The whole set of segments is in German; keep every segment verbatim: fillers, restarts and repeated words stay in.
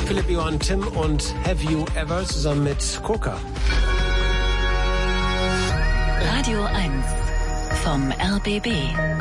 Philipp, Johann, Tim und Have You Ever zusammen mit Koka. Radio eins vom R B B.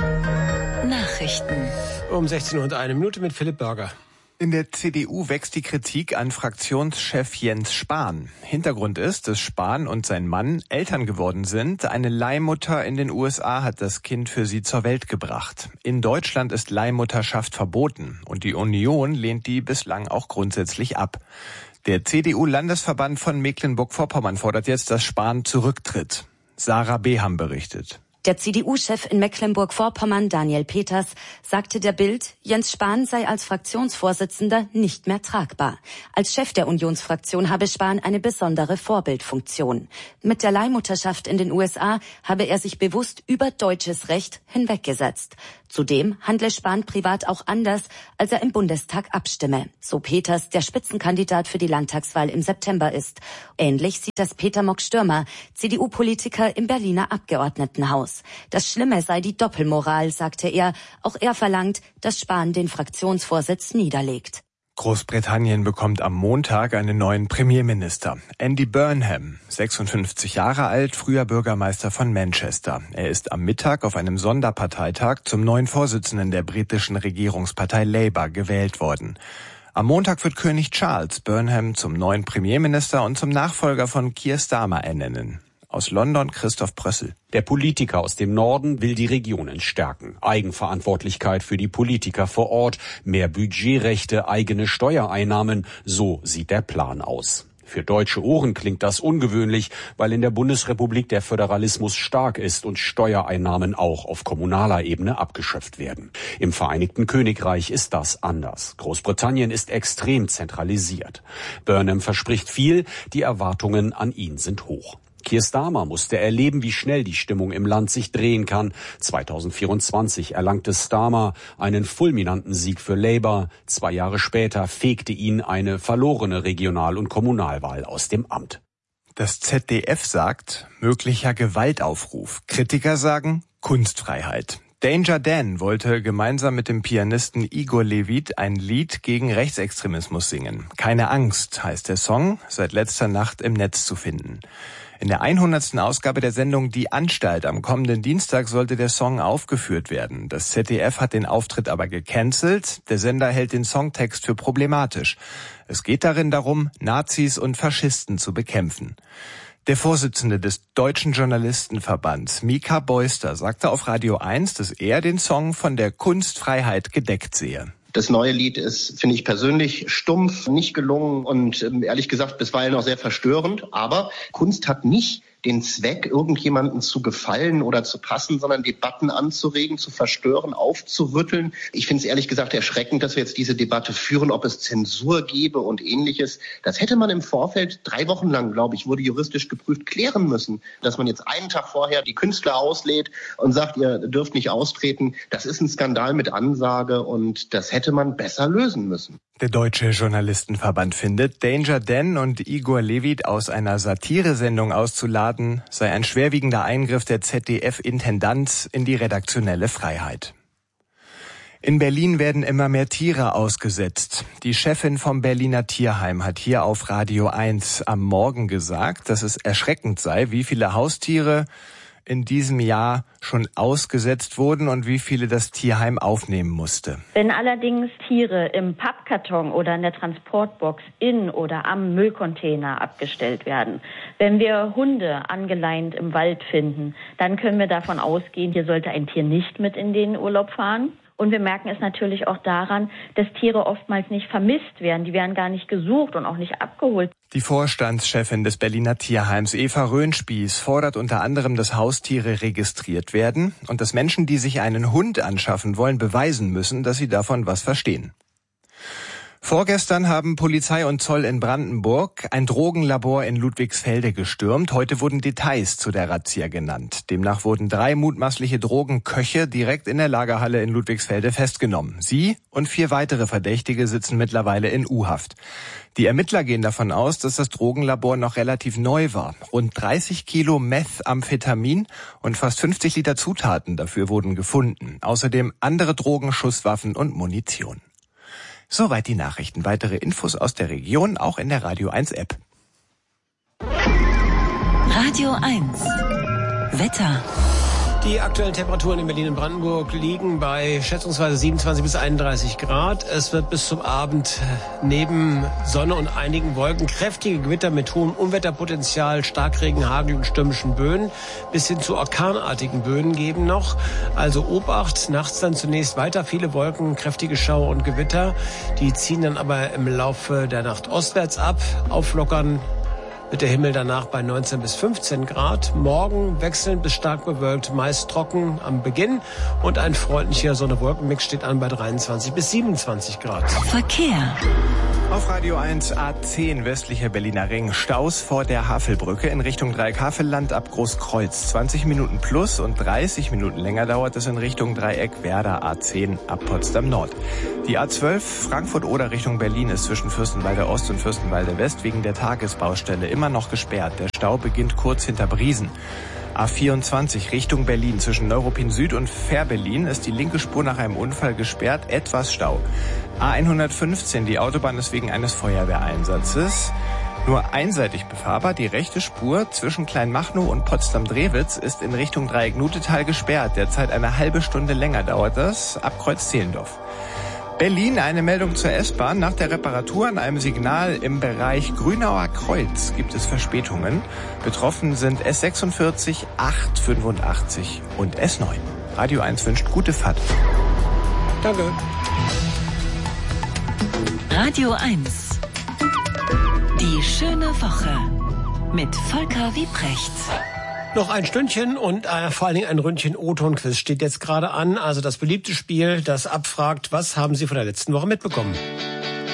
Nachrichten. Um sechzehn Uhr und eine Minute mit Philipp Börger. In der C D U wächst die Kritik an Fraktionschef Jens Spahn. Hintergrund ist, dass Spahn und sein Mann Eltern geworden sind. Eine Leihmutter in den U S A hat das Kind für sie zur Welt gebracht. In Deutschland ist Leihmutterschaft verboten und die Union lehnt die bislang auch grundsätzlich ab. Der C D U-Landesverband von Mecklenburg-Vorpommern fordert jetzt, dass Spahn zurücktritt. Sarah Beham berichtet. Der C D U-Chef in Mecklenburg-Vorpommern, Daniel Peters, sagte der Bild, Jens Spahn sei als Fraktionsvorsitzender nicht mehr tragbar. Als Chef der Unionsfraktion habe Spahn eine besondere Vorbildfunktion. Mit der Leihmutterschaft in den U S A habe er sich bewusst über deutsches Recht hinweggesetzt. Zudem handle Spahn privat auch anders, als er im Bundestag abstimme. So Peters, der Spitzenkandidat für die Landtagswahl im September ist. Ähnlich sieht das Peter Mock-Stürmer, C D U-Politiker im Berliner Abgeordnetenhaus. Das Schlimme sei die Doppelmoral, sagte er. Auch er verlangt, dass Spahn den Fraktionsvorsitz niederlegt. Großbritannien bekommt am Montag einen neuen Premierminister. Andy Burnham, sechsundfünfzig Jahre alt, früher Bürgermeister von Manchester. Er ist am Mittag auf einem Sonderparteitag zum neuen Vorsitzenden der britischen Regierungspartei Labour gewählt worden. Am Montag wird König Charles Burnham zum neuen Premierminister und zum Nachfolger von Keir Starmer ernennen. Aus London Christoph Brössel. Der Politiker aus dem Norden will die Regionen stärken. Eigenverantwortlichkeit für die Politiker vor Ort, mehr Budgetrechte, eigene Steuereinnahmen, so sieht der Plan aus. Für deutsche Ohren klingt das ungewöhnlich, weil in der Bundesrepublik der Föderalismus stark ist und Steuereinnahmen auch auf kommunaler Ebene abgeschöpft werden. Im Vereinigten Königreich ist das anders. Großbritannien ist extrem zentralisiert. Burnham verspricht viel, die Erwartungen an ihn sind hoch. Keir Starmer musste erleben, wie schnell die Stimmung im Land sich drehen kann. zweitausendvierundzwanzig erlangte Starmer einen fulminanten Sieg für Labour. Zwei Jahre später fegte ihn eine verlorene Regional- und Kommunalwahl aus dem Amt. Das Z D F sagt, möglicher Gewaltaufruf. Kritiker sagen, Kunstfreiheit. Danger Dan wollte gemeinsam mit dem Pianisten Igor Levit ein Lied gegen Rechtsextremismus singen. Keine Angst heißt der Song, seit letzter Nacht im Netz zu finden. In der hundertsten Ausgabe der Sendung Die Anstalt am kommenden Dienstag sollte der Song aufgeführt werden. Das Z D F hat den Auftritt aber gecancelt. Der Sender hält den Songtext für problematisch. Es geht darin darum, Nazis und Faschisten zu bekämpfen. Der Vorsitzende des Deutschen Journalistenverbands, Mika Beuster, sagte auf Radio eins, dass er den Song von der Kunstfreiheit gedeckt sehe. Das neue Lied ist, finde ich persönlich, stumpf, nicht gelungen und ehrlich gesagt bisweilen auch sehr verstörend. Aber Kunst hat nicht den Zweck, irgendjemandem zu gefallen oder zu passen, sondern Debatten anzuregen, zu verstören, aufzurütteln. Ich finde es ehrlich gesagt erschreckend, dass wir jetzt diese Debatte führen, ob es Zensur gäbe und Ähnliches. Das hätte man im Vorfeld drei Wochen lang, glaube ich, wurde juristisch geprüft, klären müssen. Dass man jetzt einen Tag vorher die Künstler auslädt und sagt, ihr dürft nicht austreten, das ist ein Skandal mit Ansage und das hätte man besser lösen müssen. Der Deutsche Journalistenverband findet, Danger Dan und Igor Levit aus einer Satiresendung auszuladen, sei ein schwerwiegender Eingriff der Z D F-Intendanz in die redaktionelle Freiheit. In Berlin werden immer mehr Tiere ausgesetzt. Die Chefin vom Berliner Tierheim hat hier auf Radio eins am Morgen gesagt, dass es erschreckend sei, wie viele Haustiere in diesem Jahr schon ausgesetzt wurden und wie viele das Tierheim aufnehmen musste. Wenn allerdings Tiere im Pappkarton oder in der Transportbox in oder am Müllcontainer abgestellt werden, wenn wir Hunde angeleint im Wald finden, dann können wir davon ausgehen, hier sollte ein Tier nicht mit in den Urlaub fahren. Und wir merken es natürlich auch daran, dass Tiere oftmals nicht vermisst werden. Die werden gar nicht gesucht und auch nicht abgeholt. Die Vorstandschefin des Berliner Tierheims, Eva Röhnspieß, fordert unter anderem, dass Haustiere registriert werden und dass Menschen, die sich einen Hund anschaffen wollen, beweisen müssen, dass sie davon was verstehen. Vorgestern haben Polizei und Zoll in Brandenburg ein Drogenlabor in Ludwigsfelde gestürmt. Heute wurden Details zu der Razzia genannt. Demnach wurden drei mutmaßliche Drogenköche direkt in der Lagerhalle in Ludwigsfelde festgenommen. Sie und vier weitere Verdächtige sitzen mittlerweile in U-Haft. Die Ermittler gehen davon aus, dass das Drogenlabor noch relativ neu war. Rund dreißig Kilo Methamphetamin und fast fünfzig Liter Zutaten dafür wurden gefunden. Außerdem andere Drogen, Schusswaffen und Munition. Soweit die Nachrichten. Weitere Infos aus der Region auch in der Radio eins App. Radio eins. Wetter. Die aktuellen Temperaturen in Berlin und Brandenburg liegen bei schätzungsweise siebenundzwanzig bis einunddreißig Grad. Es wird bis zum Abend neben Sonne und einigen Wolken kräftige Gewitter mit hohem Unwetterpotenzial, Starkregen, Hagel und stürmischen Böen bis hin zu orkanartigen Böen geben noch. Also Obacht, nachts dann zunächst weiter viele Wolken, kräftige Schauer und Gewitter. Die ziehen dann aber im Laufe der Nacht ostwärts ab, auflockern wird der Himmel danach bei neunzehn bis fünfzehn Grad. Morgen wechselnd bis stark bewölkt, meist trocken am Beginn. Und ein freundlicher Sonne-Wolken-Mix steht an bei dreiundzwanzig bis siebenundzwanzig Grad. Verkehr. Auf Radio eins A zehn westlicher Berliner Ring. Staus vor der Havelbrücke in Richtung Dreieck Havelland ab Großkreuz. zwanzig Minuten plus und dreißig Minuten länger dauert es in Richtung Dreieck Werder A zehn ab Potsdam Nord. Die A zwölf Frankfurt-Oder Richtung Berlin ist zwischen Fürstenwalde Ost und Fürstenwalde West wegen der Tagesbaustelle immer noch gesperrt. Der Stau beginnt kurz hinter Briesen. A vierundzwanzig Richtung Berlin zwischen Neuruppin Süd und Fährberlin ist die linke Spur nach einem Unfall gesperrt, etwas Stau. A hundertfünfzehn, die Autobahn ist wegen eines Feuerwehreinsatzes nur einseitig befahrbar. Die rechte Spur zwischen Kleinmachnow und Potsdam-Drewitz ist in Richtung Dreieck Nutetal gesperrt. Derzeit eine halbe Stunde länger dauert das ab Kreuz Zehlendorf. Berlin, eine Meldung zur S-Bahn. Nach der Reparatur an einem Signal im Bereich Grünauer Kreuz gibt es Verspätungen. Betroffen sind S sechsundvierzig, acht fünfundachtzig und S neun. Radio eins wünscht gute Fahrt. Danke. Radio eins. Die schöne Woche mit Volker Wiebrecht. Noch ein Stündchen und äh, vor allen Dingen ein Ründchen O-Ton-Quiz steht jetzt gerade an. Also das beliebte Spiel, das abfragt, was haben Sie von der letzten Woche mitbekommen?